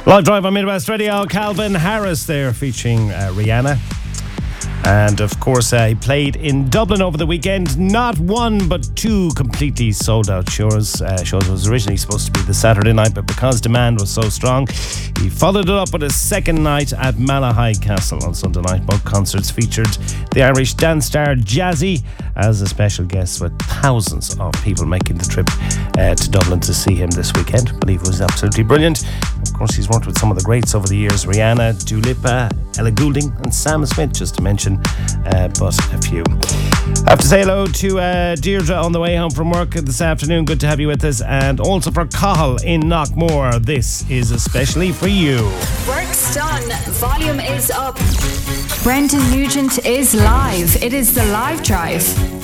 Live drive on Midwest Radio. Calvin Harris there featuring Rihanna. And of course, he played in Dublin over the weekend. Not one, but two completely sold out shows. Shows was originally supposed to be the Saturday night, but because demand was so strong, he followed it up with a second night at Malahide Castle on Sunday night. Both concerts featured the Irish dance star Jazzy as a special guest, with thousands of people making the trip to Dublin to see him this weekend. I believe it was absolutely brilliant. Of course, he's worked with some of the greats over the years: Rihanna, Dua Lipa, Ella Goulding and Sam Smith, just to mention but a few. I have to say hello to Deirdre on the way home from work this afternoon. Good to have you with us. And also for Cahill in Knockmore, this is especially for you. Work's done. Volume is up. Brendan Nugent is live. It is the Live Drive.